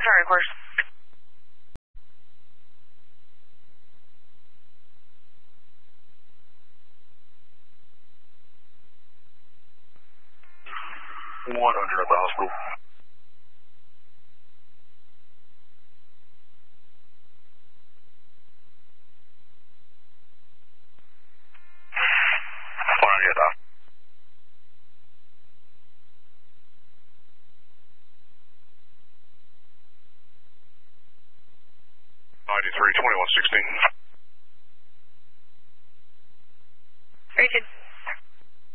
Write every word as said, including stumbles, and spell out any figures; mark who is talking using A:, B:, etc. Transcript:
A: Sorry, of course.
B: one hundred at the hospital. one hundred at the hospital. ninety-three, twenty-one sixteen.
A: Very good.